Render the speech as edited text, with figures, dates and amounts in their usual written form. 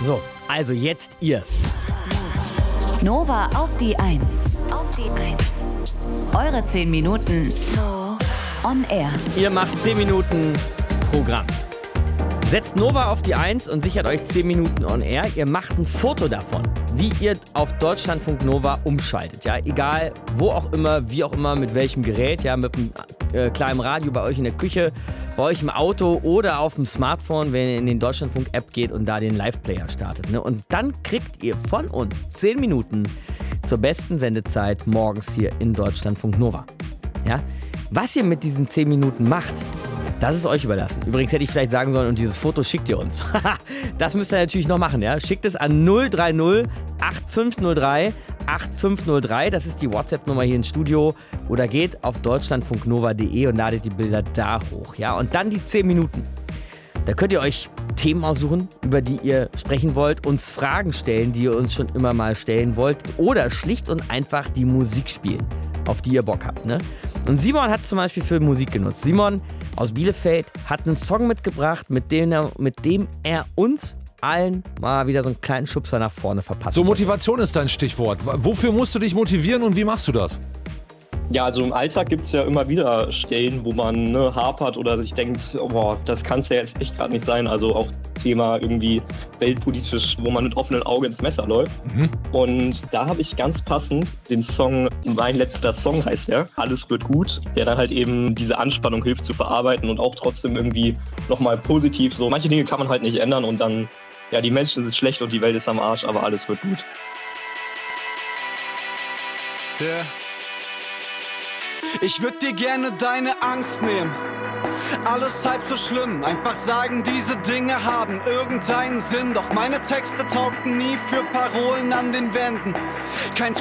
So, also jetzt ihr. Nova auf die 1. Eure 10 Minuten on air. Ihr macht 10 Minuten Programm. Setzt Nova auf die 1 und sichert euch 10 Minuten on air. Ihr macht ein Foto davon, wie ihr auf Deutschlandfunk Nova umschaltet. Ja, egal, wo auch immer, wie auch immer, mit welchem Gerät. Ja, mit einem kleinen Radio bei euch in der Küche, bei euch im Auto oder auf dem Smartphone, wenn ihr in den Deutschlandfunk-App geht und da den Live-Player startet. Ne? Und dann kriegt ihr von uns 10 Minuten zur besten Sendezeit morgens hier in Deutschlandfunk Nova. Ja? Was ihr mit diesen 10 Minuten macht, das ist euch überlassen. Übrigens hätte ich vielleicht sagen sollen, und dieses Foto schickt ihr uns. Das müsst ihr natürlich noch machen, ja. Schickt es an 030 8503 8503. Das ist die WhatsApp-Nummer hier ins Studio. Oder geht auf deutschlandfunknova.de und ladet die Bilder da hoch, ja. Und dann die 10 Minuten. Da könnt ihr euch Themen aussuchen, über die ihr sprechen wollt, uns Fragen stellen, die ihr uns schon immer mal stellen wollt. Oder schlicht und einfach die Musik spielen, auf die ihr Bock habt, ne? Und Simon hat es zum Beispiel für Musik genutzt. Simon aus Bielefeld hat einen Song mitgebracht, mit dem er uns allen mal wieder so einen kleinen Schubser nach vorne verpasst. So, Motivation ist dein Stichwort. Wofür musst du dich motivieren und wie machst du das? Ja, also im Alltag gibt es ja immer wieder Stellen, wo man hapert oder sich denkt, boah, das kann es ja jetzt echt gerade nicht sein. Also auch Thema irgendwie weltpolitisch, wo man mit offenen Augen ins Messer läuft. Und da habe ich ganz passend den Song, mein letzter Song heißt der, Alles wird gut, der dann halt eben diese Anspannung hilft zu verarbeiten und auch trotzdem irgendwie nochmal positiv so. Manche Dinge kann man halt nicht ändern und dann, ja, die Menschen sind schlecht und die Welt ist am Arsch, aber alles wird gut. Yeah. Ich würd dir gerne deine Angst nehmen. Alles halb so schlimm, einfach sagen, diese Dinge haben irgendeinen Sinn. Doch meine Texte taugten nie für Parolen an den Wänden. Kein